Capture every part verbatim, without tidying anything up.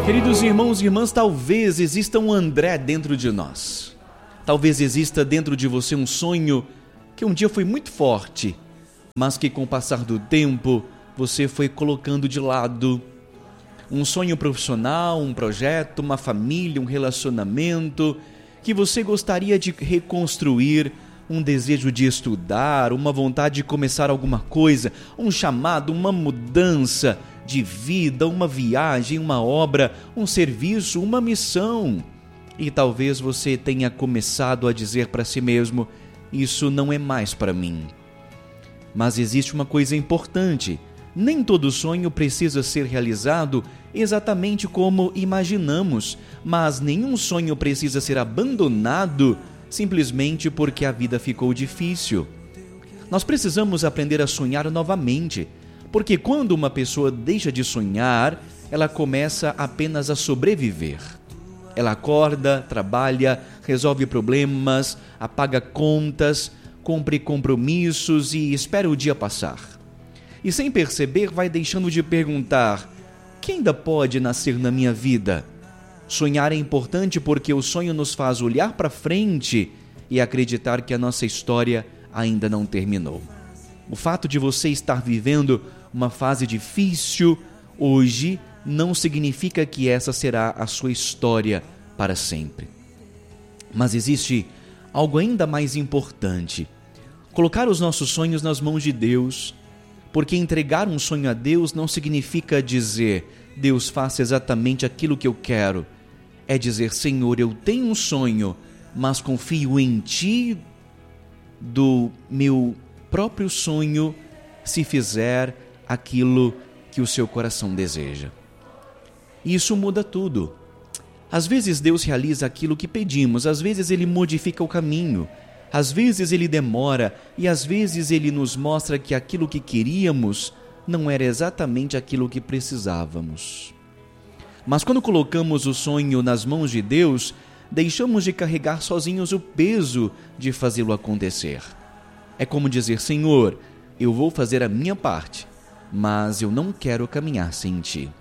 Queridos irmãos e irmãs, talvez exista um André dentro de nós. Talvez exista dentro de você um sonho que um dia foi muito forte, mas que com o passar do tempo você foi colocando de lado. Um sonho profissional, um projeto, uma família, um relacionamento que você gostaria de reconstruir, um desejo de estudar, uma vontade de começar alguma coisa, um chamado, uma mudança de vida, uma viagem, uma obra, um serviço, uma missão. E talvez você tenha começado a dizer para si mesmo: isso não é mais para mim. Mas existe uma coisa importante: nem todo sonho precisa ser realizado exatamente como imaginamos, mas nenhum sonho precisa ser abandonado simplesmente porque a vida ficou difícil. Nós precisamos aprender a sonhar novamente, porque quando uma pessoa deixa de sonhar, ela começa apenas a sobreviver. Ela acorda, trabalha, resolve problemas, apaga contas, cumpre compromissos e espera o dia passar. E sem perceber, vai deixando de perguntar: quem ainda pode nascer na minha vida? Sonhar é importante porque o sonho nos faz olhar para frente e acreditar que a nossa história ainda não terminou. O fato de você estar vivendo uma fase difícil hoje não significa que essa será a sua história para sempre. Mas existe algo ainda mais importante: colocar os nossos sonhos nas mãos de Deus. Porque entregar um sonho a Deus não significa dizer: Deus, faça exatamente aquilo que eu quero. É dizer: Senhor, eu tenho um sonho, mas confio em Ti do meu próprio sonho, se fizer aquilo que o seu coração deseja. E isso muda tudo. Às vezes Deus realiza aquilo que pedimos, às vezes Ele modifica o caminho, às vezes Ele demora e às vezes Ele nos mostra que aquilo que queríamos não era exatamente aquilo que precisávamos. Mas quando colocamos o sonho nas mãos de Deus, deixamos de carregar sozinhos o peso de fazê-lo acontecer. É como dizer: Senhor, eu vou fazer a minha parte, mas eu não quero caminhar sem Ti.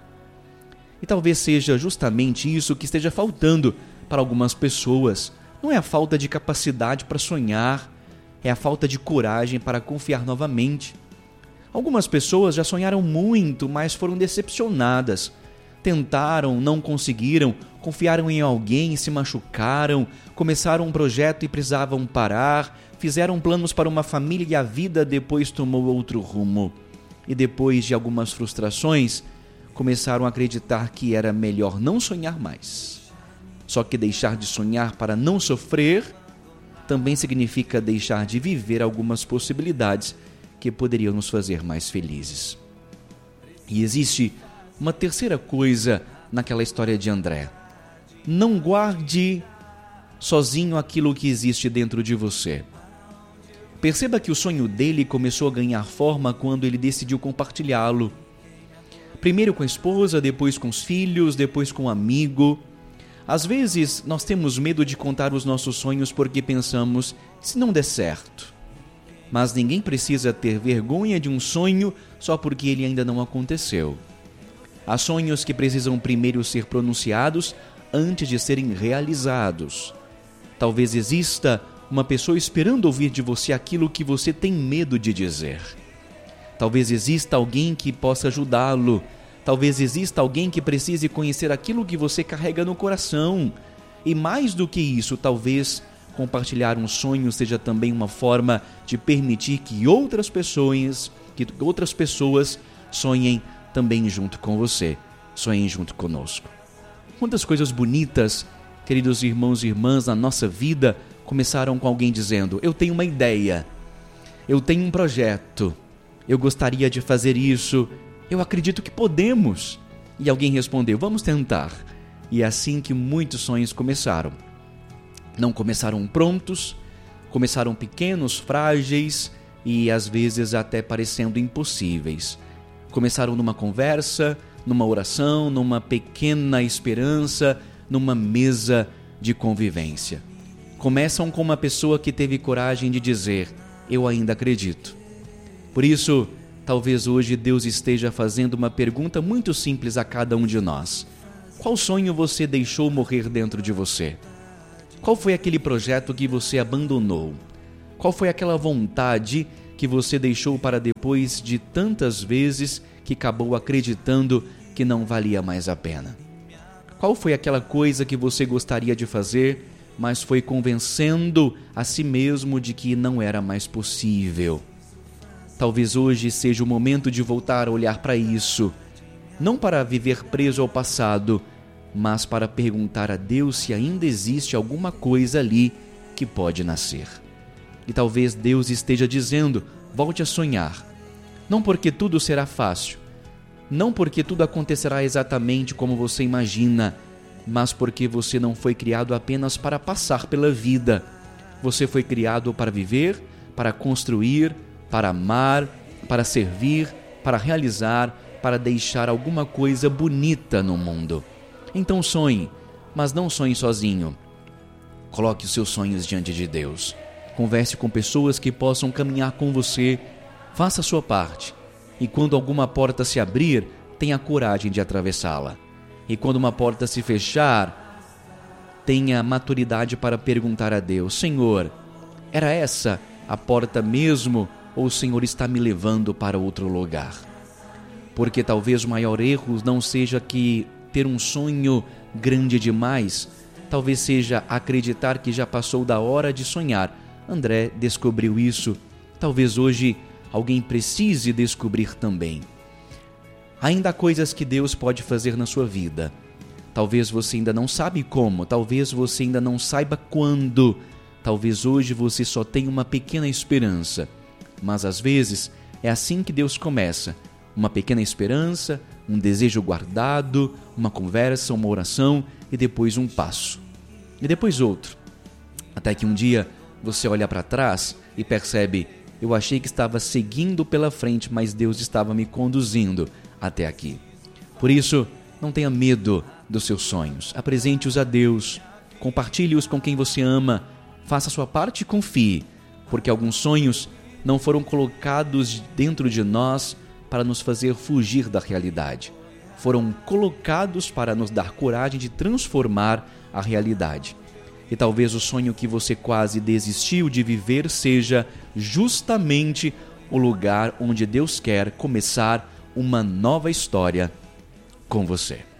E talvez seja justamente isso que esteja faltando para algumas pessoas. Não é a falta de capacidade para sonhar, é a falta de coragem para confiar novamente. Algumas pessoas já sonharam muito, mas foram decepcionadas. Tentaram, não conseguiram, confiaram em alguém e se machucaram, começaram um projeto e precisavam parar, fizeram planos para uma família e a vida depois tomou outro rumo. E depois de algumas frustrações, começaram a acreditar que era melhor não sonhar mais. Só que deixar de sonhar para não sofrer também significa deixar de viver algumas possibilidades que poderiam nos fazer mais felizes. E existe uma terceira coisa naquela história de André: não guarde sozinho aquilo que existe dentro de você. Perceba que o sonho dele começou a ganhar forma quando ele decidiu compartilhá-lo. Primeiro com a esposa, depois com os filhos, depois com um amigo. Às vezes nós temos medo de contar os nossos sonhos porque pensamos: se não der certo. Mas ninguém precisa ter vergonha de um sonho só porque ele ainda não aconteceu. Há sonhos que precisam primeiro ser pronunciados antes de serem realizados. Talvez exista uma pessoa esperando ouvir de você aquilo que você tem medo de dizer. Talvez exista alguém que possa ajudá-lo. Talvez exista alguém que precise conhecer aquilo que você carrega no coração. E mais do que isso, talvez compartilhar um sonho seja também uma forma de permitir que outras pessoas, que outras pessoas sonhem também junto com você, sonhem junto conosco. Quantas coisas bonitas, queridos irmãos e irmãs, na nossa vida começaram com alguém dizendo: eu tenho uma ideia, eu tenho um projeto, eu gostaria de fazer isso, eu acredito que podemos. E alguém respondeu: vamos tentar. E é assim que muitos sonhos começaram. Não começaram prontos, começaram pequenos, frágeis e às vezes até parecendo impossíveis. Começaram numa conversa, numa oração, numa pequena esperança, numa mesa de convivência. Começam com uma pessoa que teve coragem de dizer: eu ainda acredito. Por isso, talvez hoje Deus esteja fazendo uma pergunta muito simples a cada um de nós: Qual sonho você deixou morrer dentro de você? Qual foi aquele projeto que você abandonou? Qual foi aquela vontade que você deixou para depois de tantas vezes que acabou acreditando que não valia mais a pena? Qual foi aquela coisa que você gostaria de fazer, mas foi convencendo a si mesmo de que não era mais possível? Talvez hoje seja o momento de voltar a olhar para isso, não para viver preso ao passado, mas para perguntar a Deus se ainda existe alguma coisa ali que pode nascer. E talvez Deus esteja dizendo: volte a sonhar. Não porque tudo será fácil, não porque tudo acontecerá exatamente como você imagina, mas porque você não foi criado apenas para passar pela vida. Você foi criado para viver, para construir, para amar, para servir, para realizar, para deixar alguma coisa bonita no mundo. Então sonhe, mas não sonhe sozinho. Coloque os seus sonhos diante de Deus. Converse com pessoas que possam caminhar com você. Faça a sua parte. E quando alguma porta se abrir, tenha coragem de atravessá-la. E quando uma porta se fechar, tenha maturidade para perguntar a Deus: Senhor, era essa a porta mesmo, ou o Senhor está me levando para outro lugar? Porque talvez o maior erro não seja que ter um sonho grande demais, talvez seja acreditar que já passou da hora de sonhar. André descobriu isso. Talvez hoje alguém precise descobrir também. Ainda há coisas que Deus pode fazer na sua vida. Talvez você ainda não sabe como, talvez você ainda não saiba quando. Talvez hoje você só tenha uma pequena esperança. Mas às vezes é assim que Deus começa. Uma pequena esperança, um desejo guardado, uma conversa, uma oração e depois um passo. E depois outro. Até que um dia você olha para trás e percebe: eu achei que estava seguindo pela frente, mas Deus estava me conduzindo até aqui. Por isso, não tenha medo dos seus sonhos. Apresente-os a Deus. Compartilhe-os com quem você ama. Faça a sua parte e confie, porque alguns sonhos não foram colocados dentro de nós para nos fazer fugir da realidade. Foram colocados para nos dar coragem de transformar a realidade. E talvez o sonho que você quase desistiu de viver seja justamente o lugar onde Deus quer começar uma nova história com você.